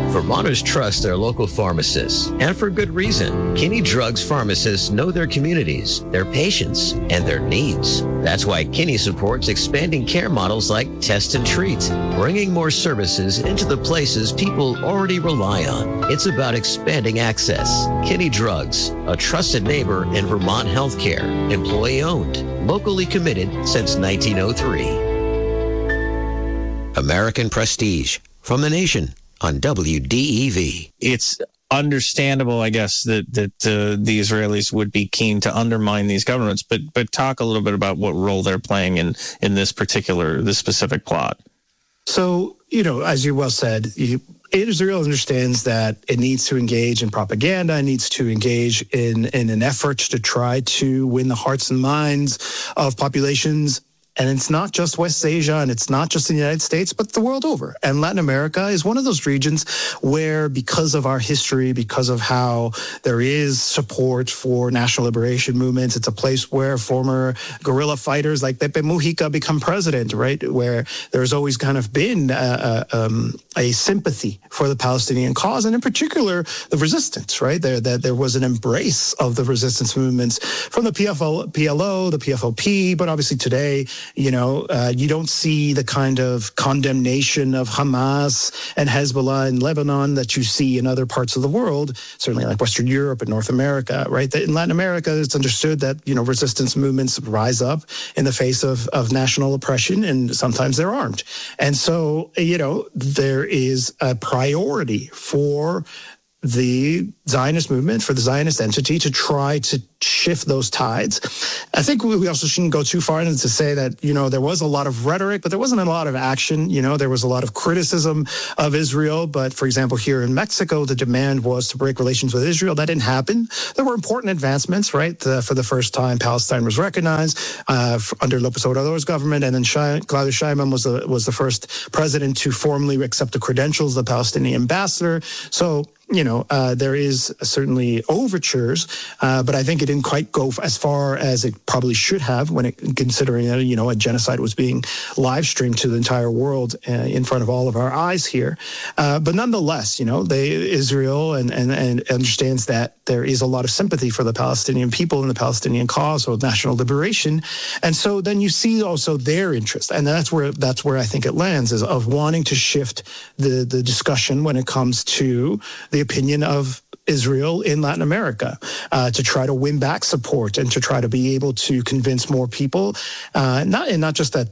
Vermonters trust their local pharmacists, and for good reason. Kinney Drugs pharmacists know their communities, their patients, and their needs. That's why Kinney supports expanding care models like Test and Treat, bringing more services into the places people already rely on. It's about expanding access. Kinney Drugs, a trusted neighbor in Vermont healthcare, employee-owned, locally committed since 1903. American Prestige, from The Nation on WDEV. It's understandable, I guess, that the Israelis would be keen to undermine these governments, but talk a little bit about what role they're playing in this specific plot. So, as you well said, Israel understands that it needs to engage in propaganda, it needs to engage in an effort to try to win the hearts and minds of populations. And it's not just West Asia, and it's not just the United States, but the world over. And Latin America is one of those regions where, because of our history, because of how there is support for national liberation movements, it's a place where former guerrilla fighters like Pepe Mujica become president, right? Where there's always kind of been a sympathy for the Palestinian cause, and in particular, the resistance, right? There was an embrace of the resistance movements from the PLO, the PFLP, but obviously today, you don't see the kind of condemnation of Hamas and Hezbollah in Lebanon that you see in other parts of the world, certainly like Western Europe and North America, right? In Latin America, it's understood that, resistance movements rise up in the face of national oppression, and sometimes they're armed. And so, there is a priority for the Zionist movement, for the Zionist entity, to try to shift those tides. I think we also shouldn't go too far into to say that, there was a lot of rhetoric, but there wasn't a lot of action. There was a lot of criticism of Israel. But, for example, here in Mexico, the demand was to break relations with Israel. That didn't happen. There were important advancements, right? For the first time, Palestine was recognized under López Obrador's government. And then Claudio Sheinbaum was the first president to formally accept the credentials of the Palestinian ambassador. So, there is certainly overtures, but I think it didn't quite go as far as it probably should have considering a genocide was being live streamed to the entire world in front of all of our eyes here. But nonetheless, Israel and understands that there is a lot of sympathy for the Palestinian people and the Palestinian cause of national liberation. And so then you see also their interest. And that's where I think it lands, is of wanting to shift the discussion when it comes to the opinion of Israel in Latin America, to try to win back support and to try to be able to convince more people, not just at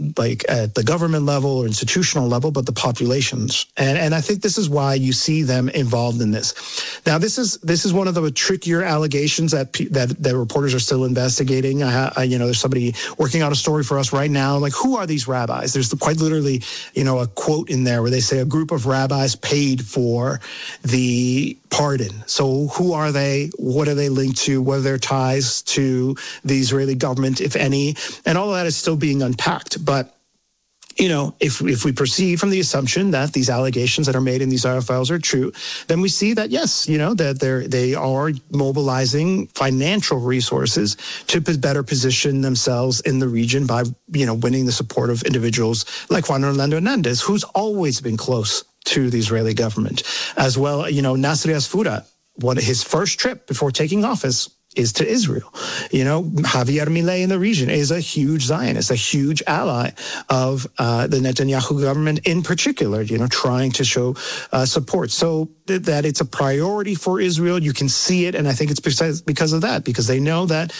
at the government level or institutional level, but the populations. And I think this is why you see them involved in this. Now, this is one of the trickier allegations that reporters are still investigating. There's somebody working on a story for us right now. Like, who are these rabbis? There's quite literally, a quote in there where they say a group of rabbis paid for the pardon. So who are they? What are they linked to? What are their ties to the Israeli government, if any? And all of that is still being unpacked. But if we proceed from the assumption that these allegations that are made in these files are true, then we see that, yes, that they are mobilizing financial resources to better position themselves in the region by, winning the support of individuals like Juan Orlando Hernandez, who's always been close to the Israeli government. As well, Nasser Yasfura, his first trip before taking office is to Israel. Javier Milei in the region is a huge Zionist, a huge ally of the Netanyahu government in particular, trying to show support. So that it's a priority for Israel. You can see it, and I think it's because of that, because they know that,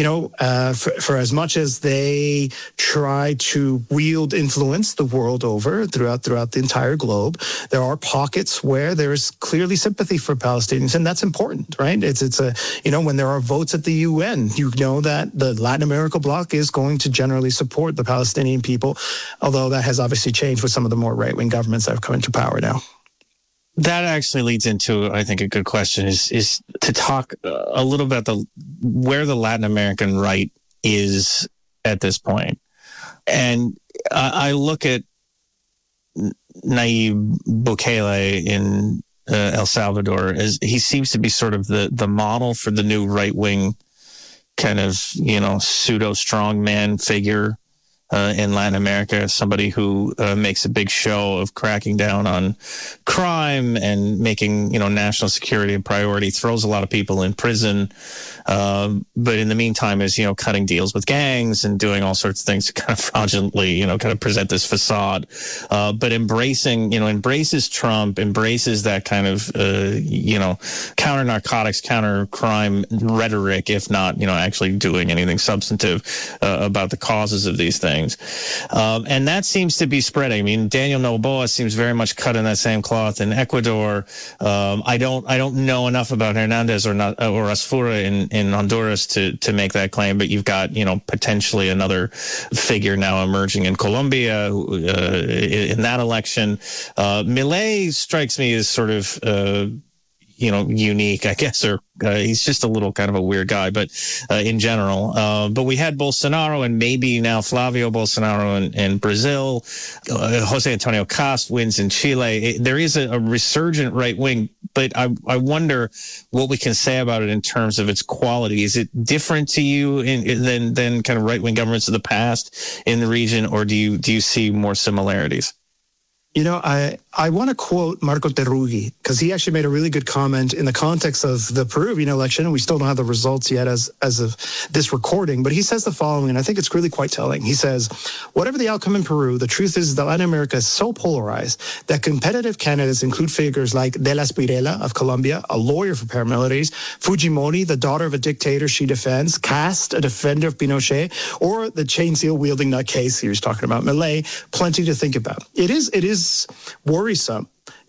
for as much as they try to wield influence the world over throughout the entire globe, there are pockets where there is clearly sympathy for Palestinians, and that's important, right? It's when there are votes at the UN, that the Latin America bloc is going to generally support the Palestinian people, although that has obviously changed with some of the more right-wing governments that have come into power now. That actually leads into, I think, a good question is to talk a little about where the Latin American right is at this point. And I look at Nayib Bukele in El Salvador as he seems to be sort of the model for the new right-wing kind of, pseudo strongman figure in Latin America, somebody who makes a big show of cracking down on crime and making, national security a priority, throws a lot of people in prison. But in the meantime is, cutting deals with gangs and doing all sorts of things to kind of fraudulently, kind of present this facade. But embraces Trump, embraces that kind of, counter narcotics, counter crime rhetoric, if not, actually doing anything substantive about the causes of these things. And that seems to be spreading. I mean, Daniel Noboa seems very much cut in that same cloth in Ecuador. I don't know enough about Hernandez or Asfura in Honduras to make that claim, but you've got, potentially another figure now emerging in Colombia in that election. Milei strikes me as sort of, unique, I guess, or he's just a little kind of a weird guy, but in general. But we had Bolsonaro and maybe now Flavio Bolsonaro in Brazil. Jose Antonio Cast wins in Chile. There is a resurgent right wing, but I wonder what we can say about it in terms of its quality. Is it different to you than kind of right wing governments of the past in the region, or do you see more similarities? I want to quote Marco Terruggi, because he actually made a really good comment in the context of the Peruvian election, and we still don't have the results yet as of this recording, but he says the following, and I think it's really quite telling. He says, whatever the outcome in Peru, the truth is that Latin America is so polarized that competitive candidates include figures like De La Spirella of Colombia, a lawyer for paramilitaries, Fujimori, the daughter of a dictator she defends, Cast, a defender of Pinochet, or the chain seal wielding nutcase he was talking about, Milei. Plenty to think about. It is worrisome.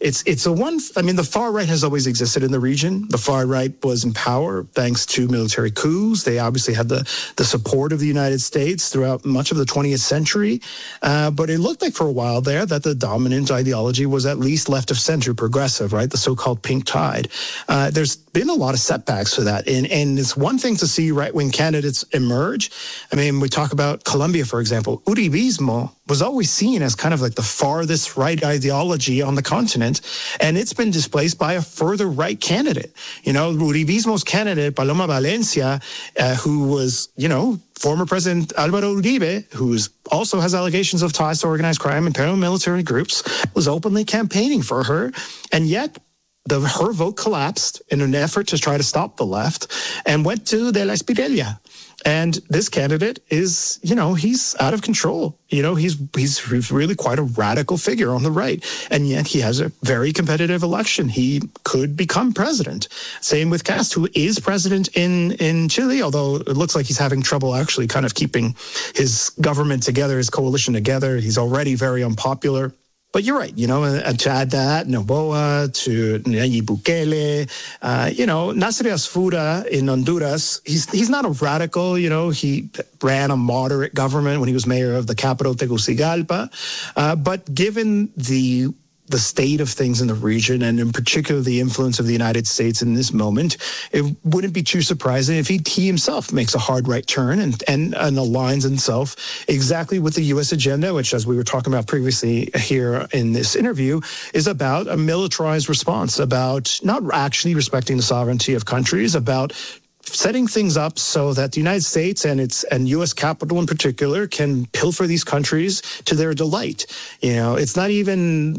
The far right has always existed in the region. The far right was in power thanks to military coups. They obviously had the support of the United States throughout much of the 20th century. But it looked like for a while there that the dominant ideology was at least left of center, progressive, right? The so-called pink tide. There's been a lot of setbacks for that. And it's one thing to see right-wing candidates emerge. I mean, we talk about Colombia, for example. Uribismo was always seen as kind of like the farthest right ideology on the continent, and it's been displaced by a further right candidate. Uribismo's candidate, Paloma Valencia, who was, former President Álvaro Uribe, who also has allegations of ties to organized crime and paramilitary groups, was openly campaigning for her, and yet her vote collapsed in an effort to try to stop the left and went to De La Spirella. And this candidate is, he's out of control. He's really quite a radical figure on the right. And yet he has a very competitive election. He could become president. Same with Cast, who is president in Chile, although it looks like he's having trouble actually kind of keeping his government together, his coalition together. He's already very unpopular. But you're right, to add that, Noboa, to Nayib Bukele, Nasser Asfura in Honduras, he's not a radical, he ran a moderate government when he was mayor of the capital, Tegucigalpa. But given the state of things in the region, and in particular the influence of the United States in this moment, it wouldn't be too surprising if he himself makes a hard right turn and aligns himself exactly with the U.S. agenda, which, as we were talking about previously here in this interview, is about a militarized response, about not actually respecting the sovereignty of countries, about setting things up so that the United States and U.S. capital in particular can pilfer these countries to their delight. It's not even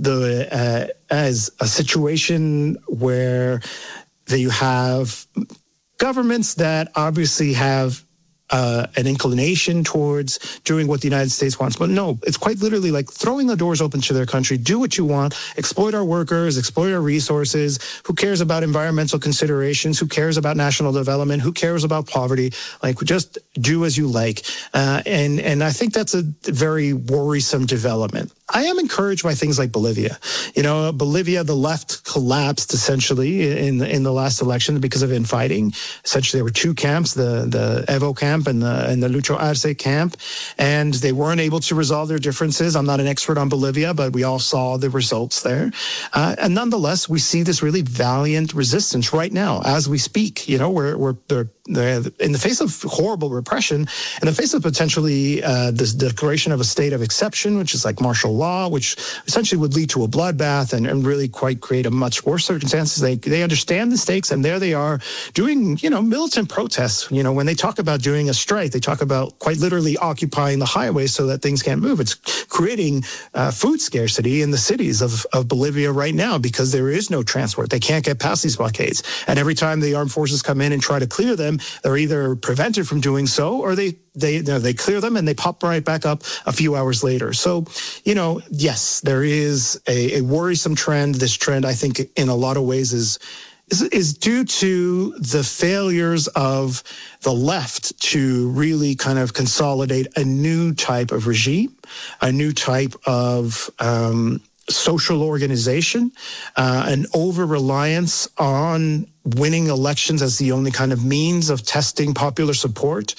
as a situation where you have governments that obviously have an inclination towards doing what the United States wants. But no, it's quite literally like throwing the doors open to their country. Do what you want. Exploit our workers, exploit our resources. Who cares about environmental considerations? Who cares about national development? Who cares about poverty? Like, just do as you like. And I think that's a very worrisome development. I am encouraged by things like Bolivia. Bolivia, the left collapsed essentially in the last election because of infighting. Essentially, there were two camps, the Evo camp and the Lucho Arce camp, and they weren't able to resolve their differences. I'm not an expert on Bolivia, but we all saw the results there. And nonetheless, we see this really valiant resistance right now as we speak. We're in the face of horrible repression, in the face of potentially this declaration of a state of exception, which is like martial law, which essentially would lead to a bloodbath and really quite create a much worse circumstances. They understand the stakes, and there they are doing, militant protests. When they talk about doing a strike, they talk about quite literally occupying the highways so that things can't move. It's creating food scarcity in the cities of Bolivia right now because there is no transport. They can't get past these blockades. And every time the armed forces come in and try to clear them, they're either prevented from doing so or they clear them and they pop right back up a few hours later. So, yes, there is a worrisome trend. This trend, I think, in a lot of ways is due to the failures of the left to really kind of consolidate a new type of regime, a new type of social organization, an over-reliance on winning elections as the only kind of means of testing popular support,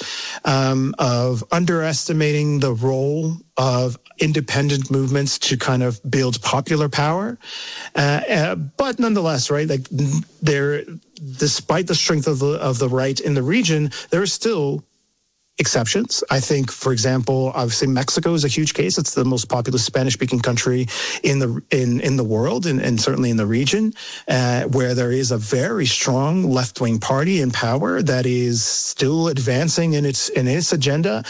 of underestimating the role of independent movements to kind of build popular power. But nonetheless, right, like despite the strength of the right in the region, there are still exceptions. I think, for example, obviously Mexico is a huge case. It's the most populous Spanish-speaking country in the world, and certainly in the region, where there is a very strong left-wing party in power that is still advancing in its agenda.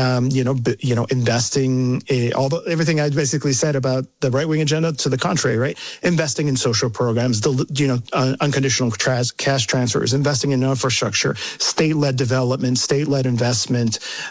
Investing everything I basically said about the right-wing agenda to the contrary, right? Investing in social programs, unconditional cash transfers, investing in infrastructure, state-led development, state-led investment.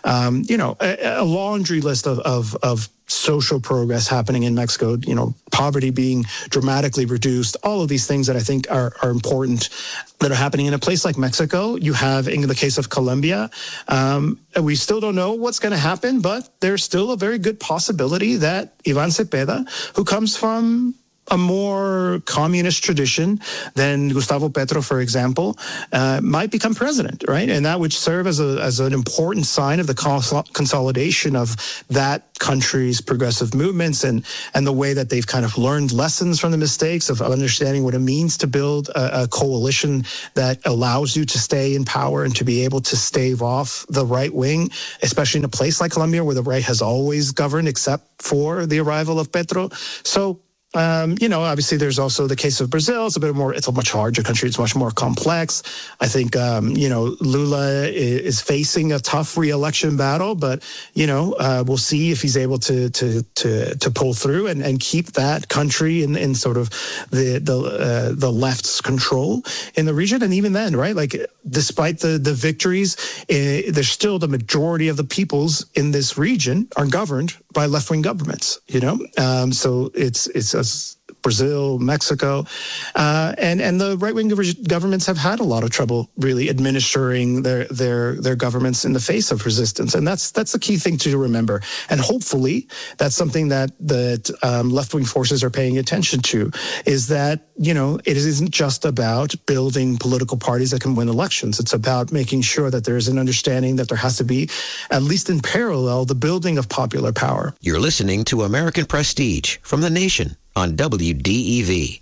A laundry list of social progress happening in Mexico, poverty being dramatically reduced, all of these things that I think are important that are happening in a place like Mexico. You have, in the case of Colombia, we still don't know what's going to happen, but there's still a very good possibility that Ivan Cepeda, who comes from a more communist tradition than Gustavo Petro, for example, might become president, right? And that would serve as an important sign of the consolidation of that country's progressive movements and the way that they've kind of learned lessons from the mistakes of understanding what it means to build a coalition that allows you to stay in power and to be able to stave off the right wing, especially in a place like Colombia where the right has always governed except for the arrival of Petro. So, obviously there's also the case of Brazil. It's a much larger country. It's much more complex. I think, Lula is facing a tough re-election battle, but, we'll see if he's able to pull through and keep that country in sort of the left's control in the region. And even then, right, like despite the victories, there's still the majority of the peoples in this region are governed by left-wing governments, so it's Brazil, Mexico, and the right-wing governments have had a lot of trouble really administering their governments in the face of resistance, and that's the key thing to remember. And hopefully, that's something that left-wing forces are paying attention to. Is that it isn't just about building political parties that can win elections. It's about making sure that there is an understanding that there has to be, at least in parallel, the building of popular power. You're listening to American Prestige from The Nation on WDEV.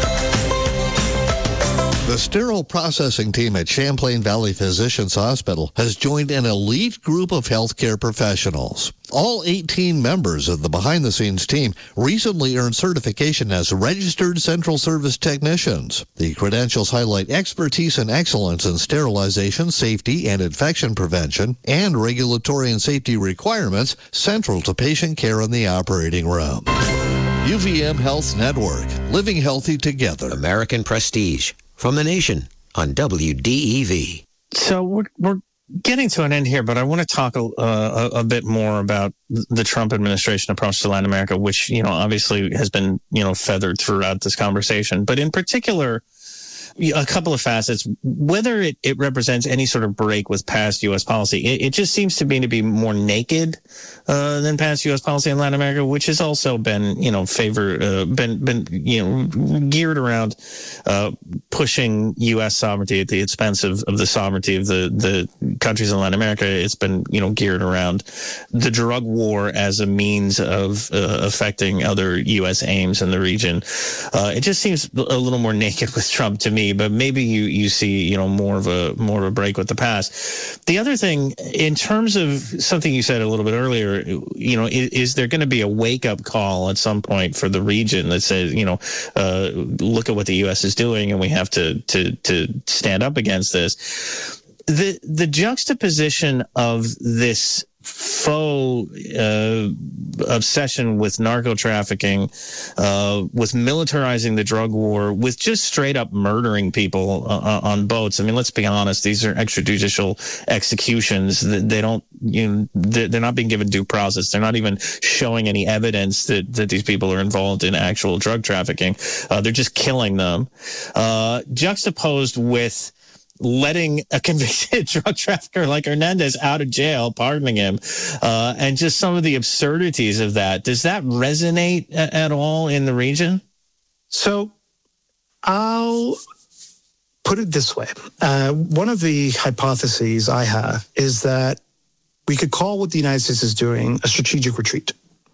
The sterile processing team at Champlain Valley Physicians Hospital has joined an elite group of healthcare professionals. All 18 members of the behind-the-scenes team recently earned certification as registered central service technicians. The credentials highlight expertise and excellence in sterilization, safety, and infection prevention, and regulatory and safety requirements central to patient care in the operating room. UVM Health Network, living healthy together. American Prestige from The Nation on WDEV. So we're getting to an end here, but I want to talk a bit more about the Trump administration approach to Latin America, which, obviously has been, feathered throughout this conversation. But in particular, a couple of facets, whether it represents any sort of break with past U.S. policy. It just seems to me to be more naked than past U.S. policy in Latin America, which has also been, geared around pushing U.S. sovereignty at the expense of the sovereignty of the countries in Latin America. It's been, geared around the drug war as a means of affecting other U.S. aims in the region. It just seems a little more naked with Trump to me. me, but maybe you see, more of a break with the past. The other thing, in terms of something you said a little bit earlier, is there going to be a wake up call at some point for the region that says, look at what the U.S. is doing, and we have to stand up against this. The juxtaposition of this faux obsession with narco trafficking, with militarizing the drug war, with just straight up murdering people on boats. I mean, let's be honest; these are extrajudicial executions. They don't, they're not being given due process. They're not even showing any evidence that these people are involved in actual drug trafficking. They're just killing them. Juxtaposed with letting a convicted drug trafficker like Hernandez out of jail, pardoning him, and just some of the absurdities of that. Does that resonate at all in the region? So I'll put it this way. One of the hypotheses I have is that we could call what the United States is doing a strategic retreat.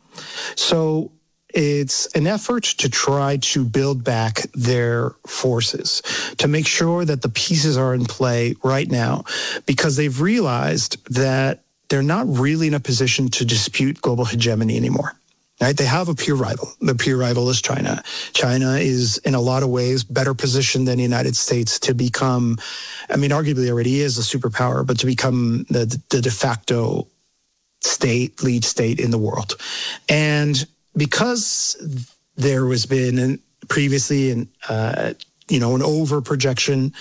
So it's an effort to try to build back their forces, to make sure that the pieces are in play right now, because they've realized that they're not really in a position to dispute global hegemony anymore. Right? They have a peer rival. The peer rival is China. China is, in a lot of ways, better positioned than the United States to become, arguably already is a superpower, but to become the de facto lead state in the world. And because there has been previously an over projection,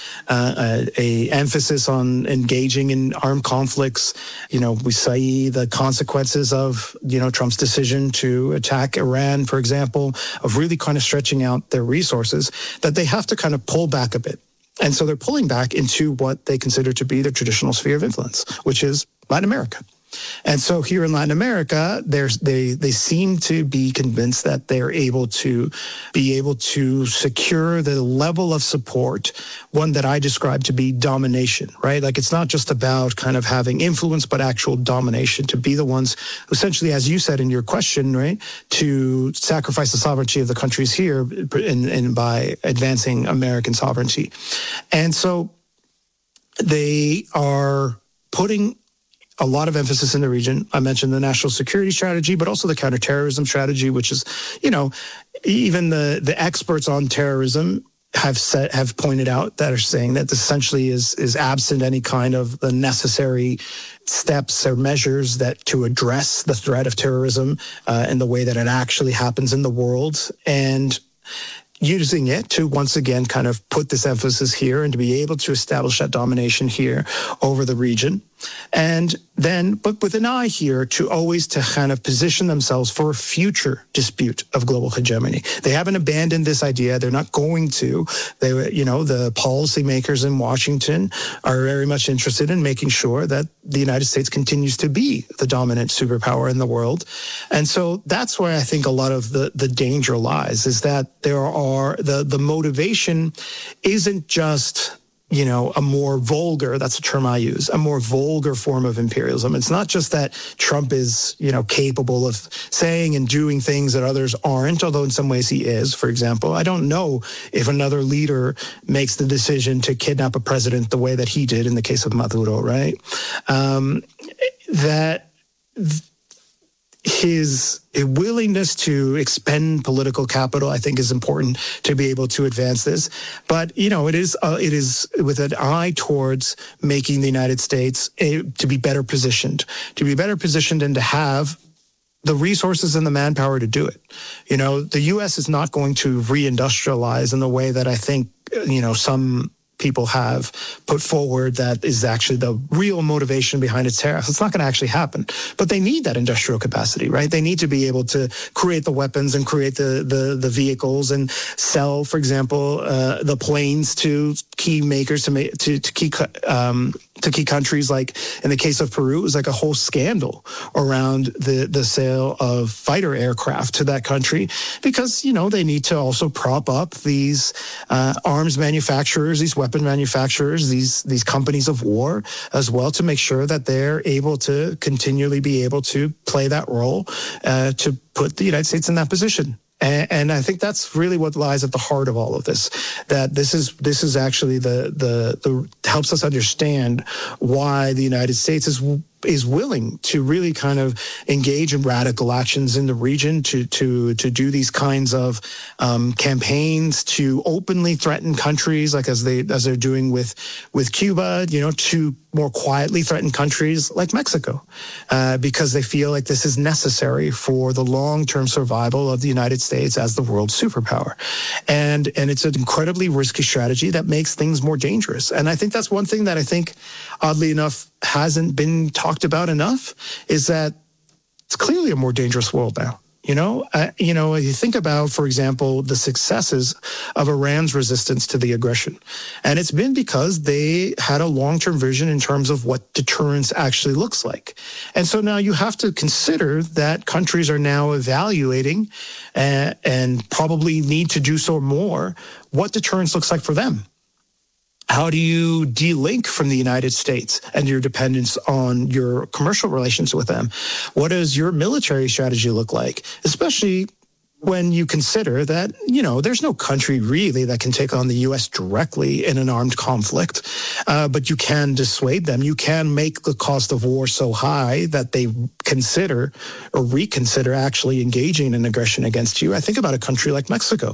a emphasis on engaging in armed conflicts. We see the consequences of, Trump's decision to attack Iran, for example, of really kind of stretching out their resources, that they have to kind of pull back a bit. And so they're pulling back into what they consider to be their traditional sphere of influence, which is Latin America. And so here in Latin America, they seem to be convinced that they're able to secure the level of support, one that I describe to be domination, right? Like, it's not just about kind of having influence, but actual domination, to be the ones, essentially, as you said in your question, right, to sacrifice the sovereignty of the countries here and by advancing American sovereignty. And so they are putting a lot of emphasis in the region. I mentioned the national security strategy, but also the counterterrorism strategy, which is, even the experts on terrorism have pointed out that are saying that this essentially is absent any kind of the necessary steps or measures that to address the threat of terrorism in the way that it actually happens in the world, and using it to once again kind of put this emphasis here and to be able to establish that domination here over the region. And then, but with an eye here to always to kind of position themselves for a future dispute of global hegemony. They haven't abandoned this idea. They're not going to. The policymakers in Washington are very much interested in making sure that the United States continues to be the dominant superpower in the world. And so that's where I think a lot of the danger lies, is that there are the motivation isn't just a more vulgar, that's a term I use, a more vulgar form of imperialism. It's not just that Trump is, capable of saying and doing things that others aren't, although in some ways he is. For example, I don't know if another leader makes the decision to kidnap a president the way that he did in the case of Maduro, right? His willingness to expend political capital, I think, is important to be able to advance this. But, it is with an eye towards making the United States to be better positioned and to have the resources and the manpower to do it. The U.S. is not going to reindustrialize in the way that I think, some people have put forward that is actually the real motivation behind its tariffs. It's not going to actually happen. But they need that industrial capacity, right? They need to be able to create the weapons and create the vehicles and sell, for example, the planes to key makers, to key countries. Like in the case of Peru, it was like a whole scandal around the sale of fighter aircraft to that country because, they need to also prop up these arms manufacturers, these weapon manufacturers, these companies of war as well, to make sure that they're able to continually be able to play that role to put the United States in that position. And I think that's really what lies at the heart of all of this. That this is actually the helps us understand why the United States is willing to really kind of engage in radical actions in the region, to do these kinds of campaigns, to openly threaten countries like as they're doing with Cuba, to more quietly threaten countries like Mexico, because they feel like this is necessary for the long-term survival of the United States as the world superpower. And it's an incredibly risky strategy that makes things more dangerous. And I think that's one thing that I think, oddly enough, hasn't been talked about enough, is that it's clearly a more dangerous world now. You think about, for example, the successes of Iran's resistance to the aggression. And it's been because they had a long-term vision in terms of what deterrence actually looks like. And so now you have to consider that countries are now evaluating and probably need to do so more, what deterrence looks like for them. How do you de-link from the United States and your dependence on your commercial relations with them? What does your military strategy look like? Especially when you consider that, there's no country really that can take on the U.S. directly in an armed conflict, but you can dissuade them. You can make the cost of war so high that they consider or reconsider actually engaging in aggression against you. I think about a country like Mexico.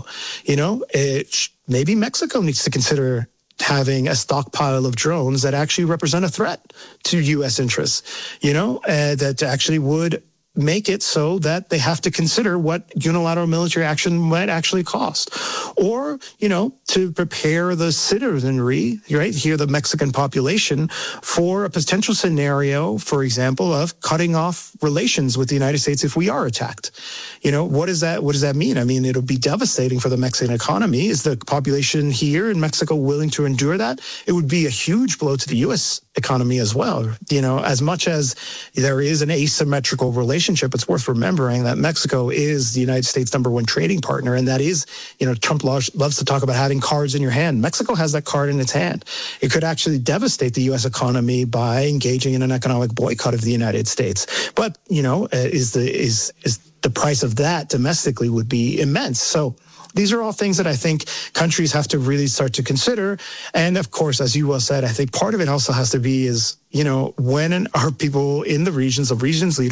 Maybe Mexico needs to consider having a stockpile of drones that actually represent a threat to U.S. interests, that actually would make it so that they have to consider what unilateral military action might actually cost. Or, to prepare the citizenry, right here, the Mexican population, for a potential scenario, for example, of cutting off relations with the United States if we are attacked. What does that mean? I mean, it'll be devastating for the Mexican economy. Is the population here in Mexico willing to endure that? It would be a huge blow to the U.S. economy as well. As much as there is an asymmetrical relationship, it's worth remembering that Mexico is the United States' number one trading partner. And that is, Trump loves to talk about having cards in your hand. Mexico has that card in its hand. It could actually devastate the U.S. economy by engaging in an economic boycott of the United States. But, is the price of that domestically would be immense. So these are all things that I think countries have to really start to consider. And of course, as you well said, I think part of it also has to be is, when are people in the regions leaders